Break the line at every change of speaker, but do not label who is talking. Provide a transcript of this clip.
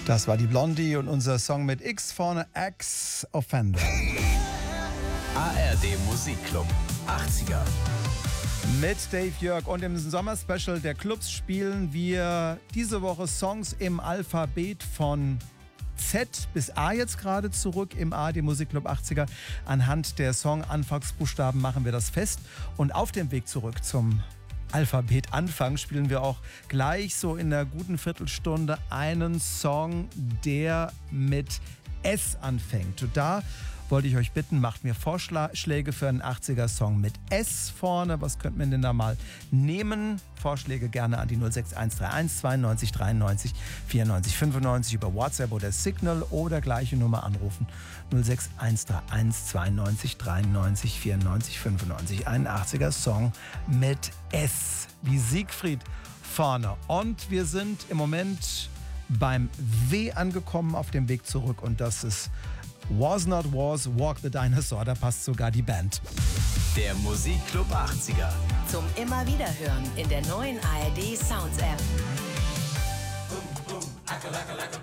Das war die Blondie und unser Song mit X vorne, Ex-Offender.
ARD Musikclub 80er.
Mit Dave Jörg und im Sommerspecial der Clubs spielen wir diese Woche Songs im Alphabet von Z bis A jetzt gerade zurück im ARD Musikclub 80er. Anhand der Song-Anfangsbuchstaben machen wir das fest. Und auf dem Weg zurück zum Alphabet Anfang spielen wir auch gleich so in einer guten Viertelstunde einen Song, der mit S anfängt. Und da wollte ich euch bitten, macht mir Vorschläge für einen 80er-Song mit S vorne. Was könnte man denn da mal nehmen? Vorschläge gerne an die 06131 92 93 94 95 über WhatsApp oder Signal oder gleiche Nummer anrufen. 06131 92 93 94 95. Ein 80er-Song mit S wie Siegfried vorne. Und wir sind im Moment beim W angekommen auf dem Weg zurück und das ist Was Not Was, Walk the Dinosaur, da passt sogar die Band.
Der Musikclub 80er.
Zum immer wieder hören in der neuen ARD Sounds App.
Boom, boom, acca, lacka, lacka.